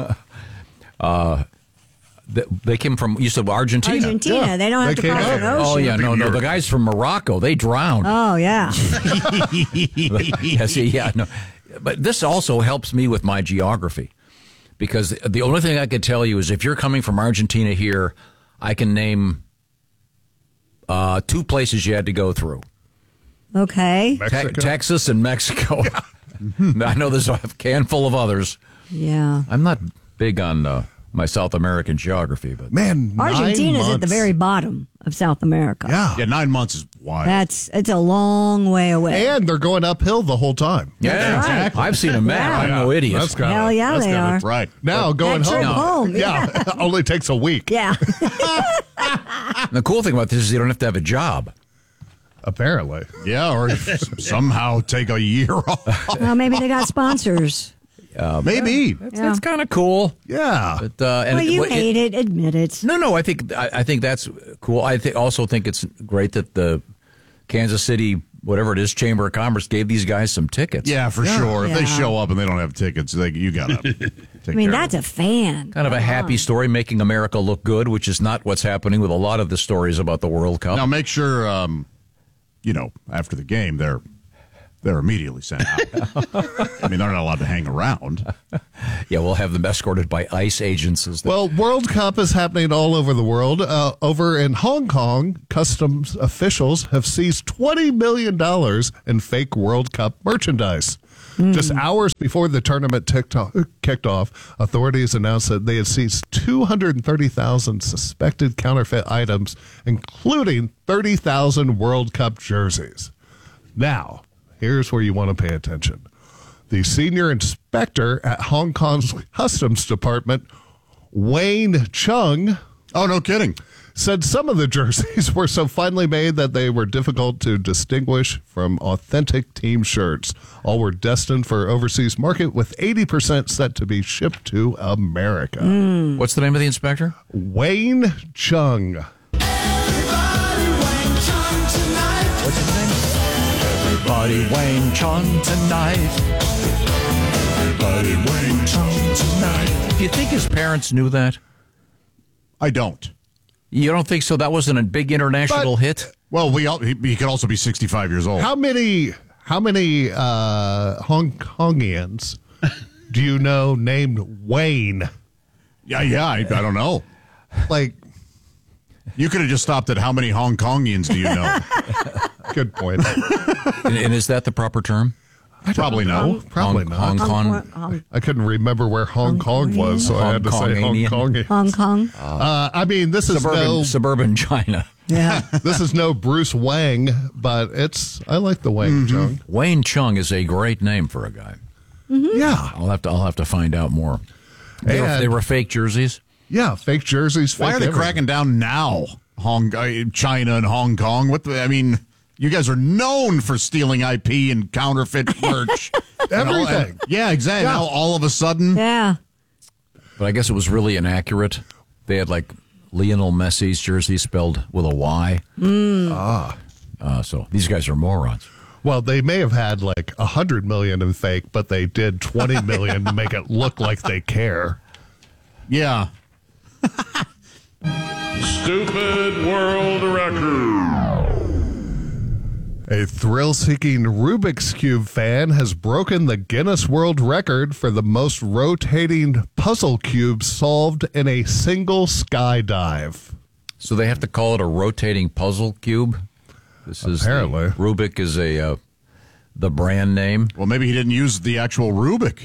They came from, you said Argentina. Argentina. Yeah. They don't have to cross an ocean. Oh, yeah, no. The guys from Morocco, they drowned. Oh, yeah. No. But this also helps me with my geography, because the only thing I could tell you is if you're coming from Argentina here, I can name 2 places you had to go through. Okay. Texas and Mexico. Yeah. I know there's a handful of others. Yeah. I'm not big on my South American geography, but man, Argentina's at the very bottom of South America. Yeah, 9 months is wide. It's a long way away. And they're going uphill the whole time. Yeah, exactly. I've seen a map. I'm no idiot. Hell yeah, they are. Right. Now going home. Yeah. Only takes a week. Yeah. The cool thing about this is you don't have to have a job. Apparently. Yeah, or somehow take a year off. Well, maybe they got sponsors. Maybe. That's kind of cool. Yeah. But, you hate it. Admit it. No. I think that's cool. I also think it's great that the Kansas City whatever it is, Chamber of Commerce gave these guys some tickets. Yeah, for sure. If they show up and they don't have tickets, you got to take I mean, care that's of a fan. Kind of a happy story, making America look good, which is not what's happening with a lot of the stories about the World Cup. Now, make sure, after the game, they're immediately sent out. I mean, they're not allowed to hang around. Yeah, we'll have them escorted by ICE agents. Well, World Cup is happening all over the world. Over in Hong Kong, customs officials have seized $20 million in fake World Cup merchandise. Just hours before the tournament kicked off, authorities announced that they had seized 230,000 suspected counterfeit items, including 30,000 World Cup jerseys. Now, here's where you want to pay attention. The senior inspector at Hong Kong's Customs Department, Wayne Chung. Oh, no kidding. Said some of the jerseys were so finely made that they were difficult to distinguish from authentic team shirts. All were destined for overseas market, with 80% set to be shipped to America. What's the name of the inspector? Wayne Chung. What's his name? Everybody Wayne Chung tonight. Everybody Wayne Chung tonight. Do you think his parents knew that? I don't. You don't think so? That wasn't a big international hit? Well, he could also be 65 years old. How many Hong Kongians do you know named Wayne? Yeah, I don't know. Like, you could have just stopped at how many Hong Kongians do you know? Good point. And is that the proper term? Probably not. Probably not. Hong Kong. I couldn't remember where Hong Kong was, so I had to say Hong Kong. Hong Kong. I mean, this is suburban China. Yeah. This is no Bruce Wang, but I like the Wang Chung. Wayne Chung is a great name for a guy. Mm-hmm. Yeah. I'll have to find out more. They were fake jerseys? Yeah, fake jerseys. Why fake are they everything. cracking down now? China and Hong Kong. You guys are known for stealing IP and counterfeit merch. Everything. Yeah, exactly. Now all of a sudden. Yeah. But I guess it was really inaccurate. They had like Lionel Messi's jersey spelled with a Y. So these guys are morons. Well, they may have had like 100 million in fake, but they did 20 million to make it look like they care. Yeah. Stupid world record. A thrill-seeking Rubik's Cube fan has broken the Guinness World Record for the most rotating puzzle cubes solved in a single skydive. So they have to call it a rotating puzzle cube? This is Apparently. Rubik is the brand name. Well, maybe he didn't use the actual Rubik.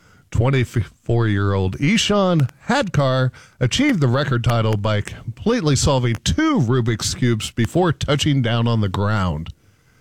24-year-old Ishan Hadkar achieved the record title by completely solving 2 Rubik's Cubes before touching down on the ground.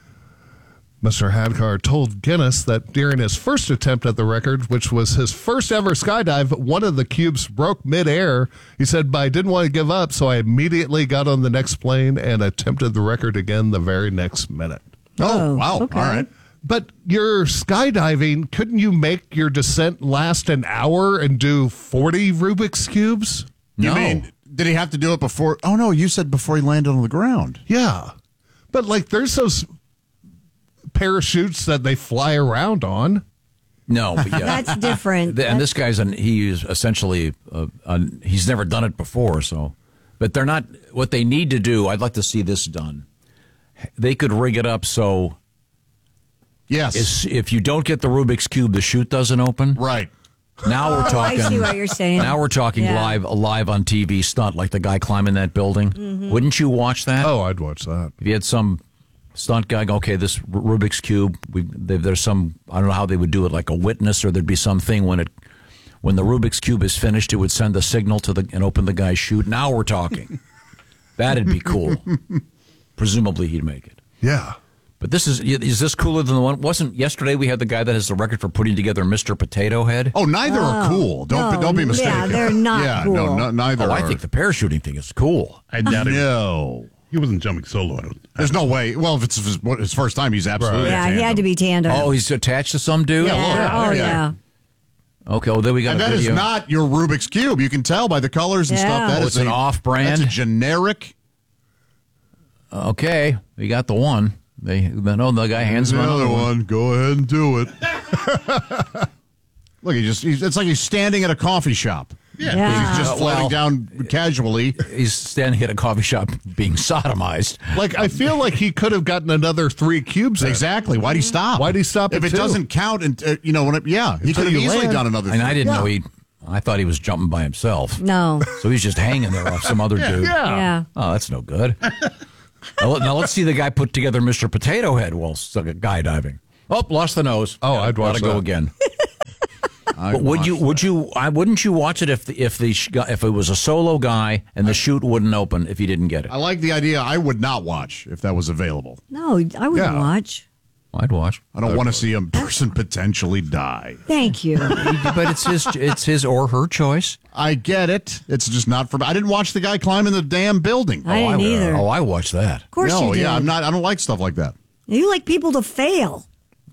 Mr. Hadkar told Guinness that during his first attempt at the record, which was his first ever skydive, one of the cubes broke midair. He said, but I didn't want to give up, so I immediately got on the next plane and attempted the record again the very next minute. Oh, wow. Okay. All right. But you're skydiving. Couldn't you make your descent last an hour and do 40 Rubik's Cubes? You mean, did he have to do it before? Oh, no, you said before he landed on the ground. Yeah. But, like, there's those parachutes that they fly around on. No, but yeah. That's different. And this guy's he's essentially he's never done it before, so. But they're not, what they need to do, I'd like to see this done. They could rig it up so. Yes. If you don't get the Rubik's Cube, the chute doesn't open. Right. Now we're talking. I see what you're saying. Now we're talking Yeah. live on TV stunt, like the guy climbing that building. Mm-hmm. Wouldn't you watch that? Oh, I'd watch that. If you had some stunt guy go, okay, this Rubik's Cube, there's some, I don't know how they would do it, like a witness, or there'd be something when the Rubik's Cube is finished, it would send a signal and open the guy's chute. Now we're talking. That'd be cool. Presumably he'd make it. Yeah. But is this cooler than the one? Wasn't yesterday we had the guy that has the record for putting together Mr. Potato Head? Oh, neither are cool. Don't be mistaken. Yeah, they're not cool. No, neither. I think the parachuting thing is cool. I doubt it. No. He wasn't jumping solo. There's no way. Well, if it's his first time, he's absolutely Yeah, he had to be tandem. Oh, he's attached to some dude? Yeah. Okay, well, then we got and a that video. is not your Rubik's Cube. You can tell by the colors and stuff. That it's an off-brand? That's a generic. Okay, we got the one. The guy hands him another one. Go ahead and do it. Look, it's like he's standing at a coffee shop. Yeah. He's just floating down casually. He's standing at a coffee shop being sodomized. Like, I feel like he could have gotten another 3 cubes. Exactly. Why'd he stop? Why'd he stop if at it 2? doesn't count? And he could have easily done another. And 3. I didn't know I thought he was jumping by himself. No. So he's just hanging there off some other dude. Yeah. Oh, that's no good. Now let's see the guy put together Mr. Potato Head while guy diving. Oh, lost the nose. Oh, I'd watch Gotta go again. But wouldn't you watch it if it was a solo guy and the chute wouldn't open if he didn't get it? I like the idea. I would not watch if that was available. No, I wouldn't watch. I'd watch. I don't want to see a person potentially die. Thank you. But it's his or her choice. I get it. It's just not for. I didn't watch the guy climbing the damn building. I didn't either. Oh, I watched that. Of course you did. Yeah, I'm not. I don't like stuff like that. You like people to fail.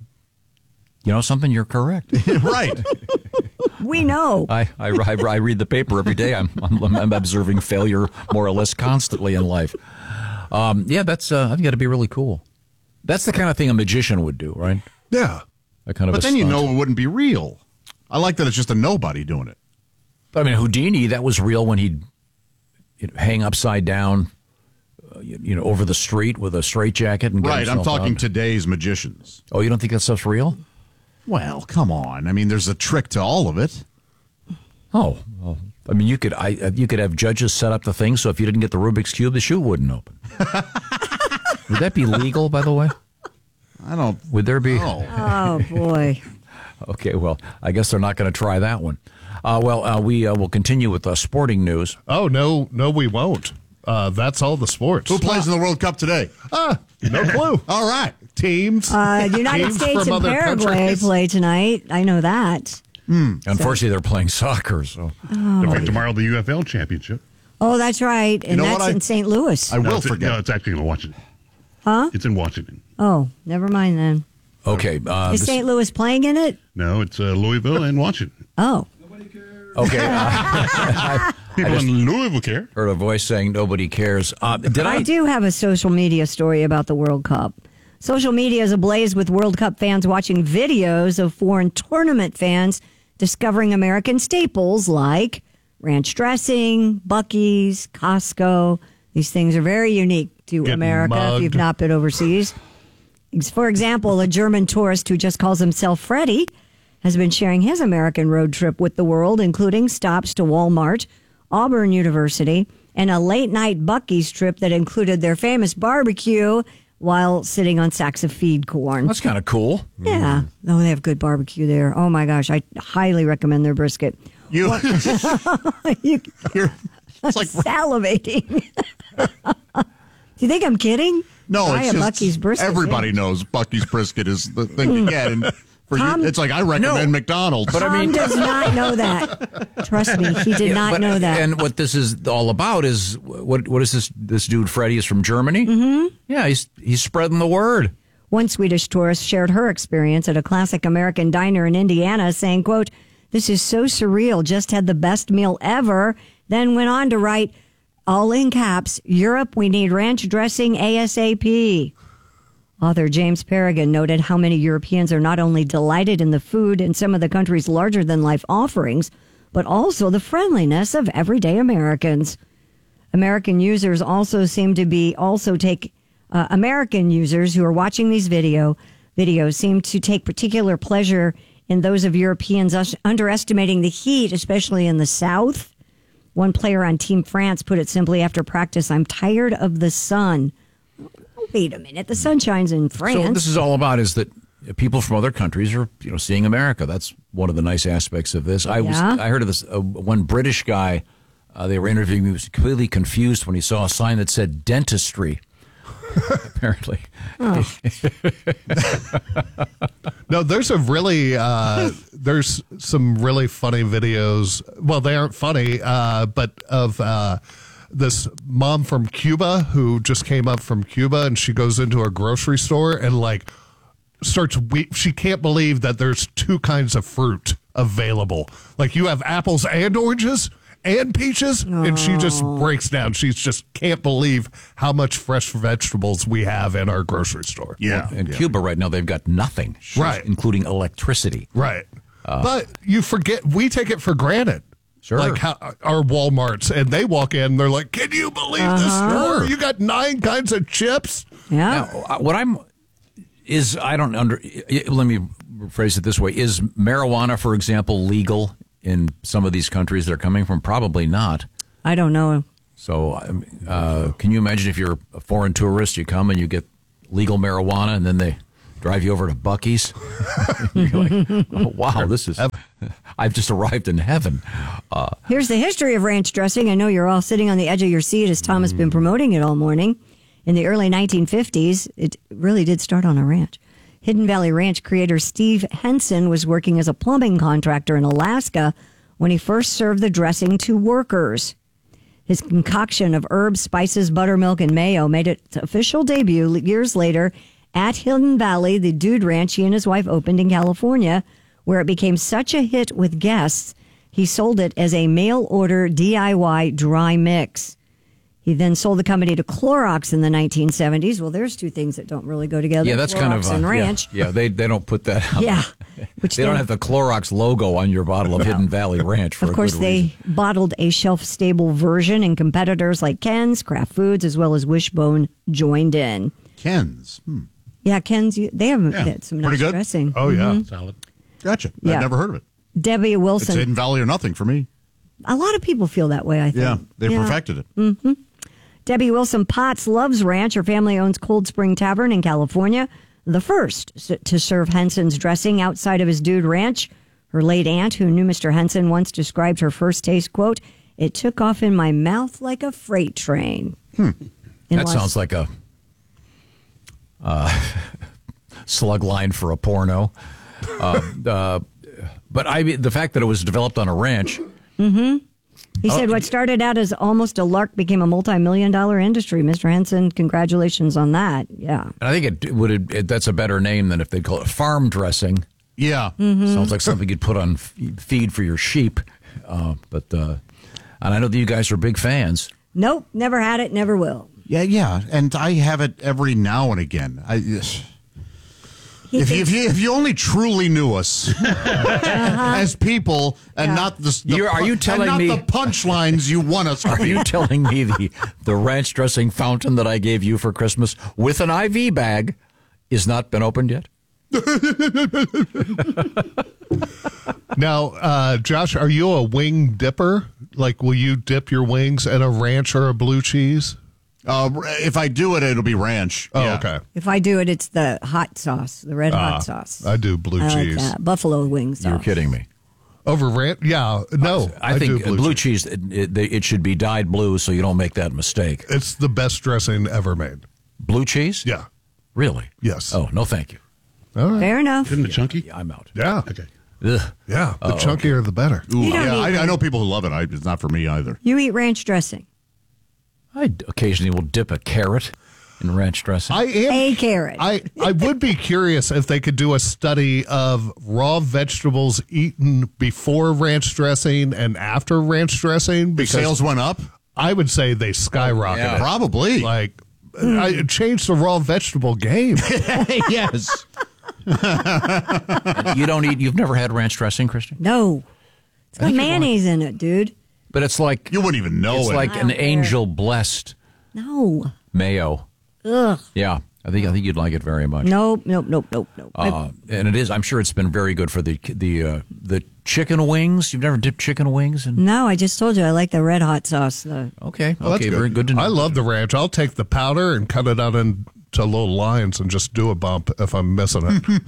You know something? You're correct. Right. We know. I read the paper every day. I'm observing failure more or less constantly in life. That's I've got to be really cool. That's the kind of thing a magician would do, right? Yeah. That kind of. But then you know it wouldn't be real. I like that it's just a nobody doing it. I mean, Houdini, that was real when he'd hang upside down, over the street with a straitjacket and get right. I'm himself talking out. Today's magicians. Oh, you don't think that stuff's real? Well, come on. I mean, there's a trick to all of it. Oh, well, I mean, you could have judges set up the thing so if you didn't get the Rubik's Cube, the chute wouldn't open. Would that be legal, by the way? I don't. Would there be? Oh, boy. Okay, well, I guess they're not going to try that one. We will continue with sporting news. Oh, no, we won't. That's all the sports. Who plays in the World Cup today? No clue. All right. Teams. United teams States from and other Paraguay countries. play tonight. I know that. Unfortunately, they're playing soccer. So tomorrow, the UFL championship. Oh, that's right. And that's in St. Louis. I will forget. No, it's actually in Washington. Huh? It's in Washington. Oh, never mind then. Okay. Is St. Louis playing in it? No, it's Louisville and Washington. Oh. Okay. People in Louisville care. Heard a voice saying nobody cares. I do have a social media story about the World Cup. Social media is ablaze with World Cup fans watching videos of foreign tournament fans discovering American staples like ranch dressing, Buc-ee's, Costco. These things are very unique to America if you've not been overseas. For example, a German tourist who just calls himself Freddie has been sharing his American road trip with the world, including stops to Walmart, Auburn University, and a late-night Buc-ee's trip that included their famous barbecue while sitting on sacks of feed corn. That's kind of cool. Yeah. Oh, they have good barbecue there. Oh, my gosh. I highly recommend their brisket. You're it's like salivating. Do you think I'm kidding? No, it's just Buc-ee's brisket. Everybody knows Buc-ee's brisket is the thing to get. And for you, it's like I recommend McDonald's. But Tom does not know that. Trust me, he did not know that. And what this is all about is what is this dude Freddie is from Germany? Mm-hmm. Yeah, he's spreading the word. One Swedish tourist shared her experience at a classic American diner in Indiana, saying, quote, "This is so surreal, just had the best meal ever," then went on to write, all in caps, "Europe, we need ranch dressing ASAP." Author James Paragon noted how many Europeans are not only delighted in the food in some of the country's larger-than-life offerings, but also the friendliness of everyday Americans. American users also seem to be American users who are watching these videos seem to take particular pleasure in those of Europeans underestimating the heat, especially in the South. One player on Team France put it simply after practice, "I'm tired of the sun." Wait a minute, the sun shines in France. So what this is all about is that people from other countries are, seeing America. That's one of the nice aspects of this. I heard of this one British guy. They were interviewing. He was completely confused when he saw a sign that said dentistry. Apparently. Oh. No, there's some really funny videos. Well, they aren't funny, but of this mom from Cuba who just came up from Cuba, and she goes into a grocery store and she can't believe that there's two kinds of fruit available. Like you have apples and oranges, and peaches, and she just breaks down. She just can't believe how much fresh vegetables we have in our grocery store. Yeah. In Cuba right now, they've got nothing, right, including electricity. Right. But you forget, we take it for granted. Sure. Like how, our Walmarts, and they walk in, and they're like, can you believe this store? You got 9 kinds of chips? Yeah. Now, let me rephrase it this way. Is marijuana, for example, legal in some of these countries they're coming from? Probably not. I don't know. So can you imagine if you're a foreign tourist, you come and you get legal marijuana, and then they drive you over to Buc-ee's? You're like, oh, wow, I've just arrived in heaven. Here's the history of ranch dressing. I know you're all sitting on the edge of your seat as Tom has been promoting it all morning. In the early 1950s, it really did start on a ranch. Hidden Valley Ranch creator Steve Henson was working as a plumbing contractor in Alaska when he first served the dressing to workers. His concoction of herbs, spices, buttermilk, and mayo made its official debut years later at Hidden Valley, the Dude Ranch he and his wife opened in California, where it became such a hit with guests, he sold it as a mail-order DIY dry mix. He then sold the company to Clorox in the 1970s. Well, there's two things that don't really go together. Yeah, that's Clorox kind of and ranch. Yeah, they don't put that out. Yeah. They don't have the Clorox logo on your bottle of Hidden Valley Ranch for Of course, they bottled a shelf-stable version, and competitors like Ken's, Kraft Foods, as well as Wishbone joined in. Ken's. Yeah, Ken's, they have some nice Pretty good dressing. Oh, yeah. Solid. Gotcha. Yeah. I've never heard of it. Debbie Wilson. It's Hidden Valley or nothing for me. A lot of people feel that way, I think. Yeah, they perfected it. Mm-hmm. Debbie Wilson Potts loves ranch. Her family owns Cold Spring Tavern in California, the first to serve Henson's dressing outside of his Dude Ranch. Her late aunt, who knew Mr. Henson, once described her first taste, quote, "It took off in my mouth like a freight train." That sounds like a slug line for a porno. But the fact that it was developed on a ranch. Mm-hmm. He said what started out as almost a lark became a multi-million-dollar industry. Mr. Henson, congratulations on that. Yeah. And I think that's a better name than if they'd call it farm dressing. Yeah. Mm-hmm. Sounds like something you'd put on feed for your sheep. And I know that you guys are big fans. Nope, never had it, never will. Yeah, and I have it every now and again. If you only truly knew us as people and not are you telling me the punchlines you want us? Are you telling me the ranch dressing fountain that I gave you for Christmas with an IV bag is not been opened yet? Now, Josh, are you a wing dipper? Like, will you dip your wings in a ranch or a blue cheese? If I do it, it'll be ranch. Oh, okay. If I do it, it's the hot sauce, the red hot sauce. I do blue cheese. Like that. Buffalo wing sauce. You're kidding me. Over ranch? Yeah, no. I think do blue cheese, it should be dyed blue so you don't make that mistake. It's the best dressing ever made. Blue cheese? Yeah. Really? Yes. Oh, no thank you. All right. Fair enough. Isn't it chunky? Yeah, I'm out. Yeah. Okay. Ugh. Yeah, the chunkier the better. Ooh, You don't yeah, need I know people who love it. It's not for me either. You eat ranch dressing. I occasionally will dip a carrot in ranch dressing. A carrot. I would be curious if they could do a study of raw vegetables eaten before ranch dressing and after ranch dressing. Because sales went up? I would say they skyrocketed. Yeah, probably. Like, I changed the raw vegetable game. Yes. You've never had ranch dressing, Christian? No. It's got mayonnaise in it, dude. But it's like... You wouldn't even know It's it. like an angel-blessed No. mayo. Ugh. Yeah, I think you'd like it very much. Nope. And it is. I'm sure it's been very good for the chicken wings. You've never dipped chicken wings in? No, I just told you I like the red hot sauce. Okay, Well, that's very good to know. I love the ranch. I'll take the powder and cut it out into little lines and just do a bump if I'm missing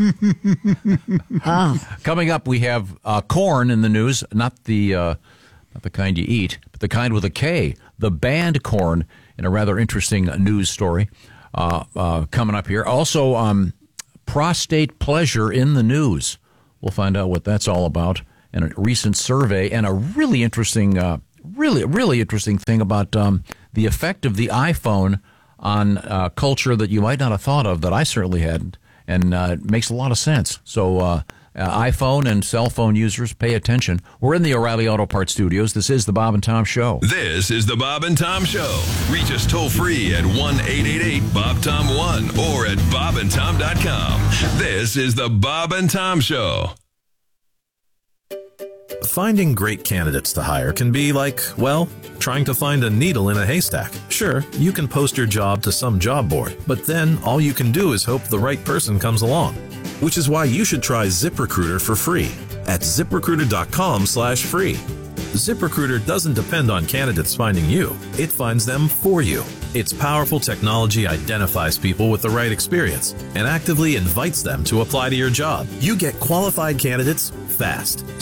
it. Coming up, we have corn in the news. Not the kind you eat, but the kind with a K. The band Korn, in a rather interesting news story coming up here. Also, prostate pleasure in the news. We'll find out what that's all about. And a recent survey and a really interesting, really interesting thing about the effect of the iPhone on culture that you might not have thought of, that I certainly hadn't, and it makes a lot of sense. So iPhone and cell phone users, pay attention. We're in the O'Reilly Auto Parts studios. This is the Bob and Tom Show. This is the Bob and Tom Show. Reach us toll free at 1-888-BOB-TOM-1 or at bobandtom.com. This is the Bob and Tom Show. Finding great candidates to hire can be like, well, trying to find a needle in a haystack. Sure, you can post your job to some job board, but then all you can do is hope the right person comes along. Which is why you should try ZipRecruiter for free at ZipRecruiter.com/free. ZipRecruiter doesn't depend on candidates finding you. It finds them for you. Its powerful technology identifies people with the right experience and actively invites them to apply to your job. You get qualified candidates fast.